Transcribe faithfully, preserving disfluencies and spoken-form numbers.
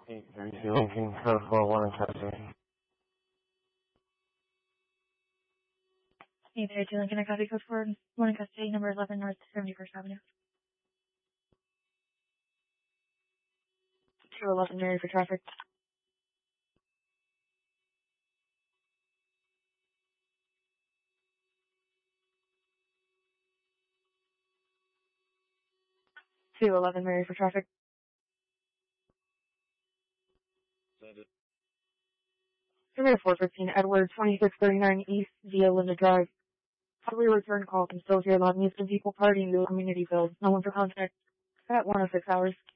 eight thirty-two Lincoln, code four one custody. eight thirty-two Lincoln, I copy code four one in custody, number eleven North seventy-first Avenue. two eleven Mary for traffic. two eleven Mary for traffic. Send it. Number four fifteen Edward, twenty-six thirty-nine East via Linda Drive. Probably return call can still hear loud music and people partying to a community field. No one for contact at one oh six hours.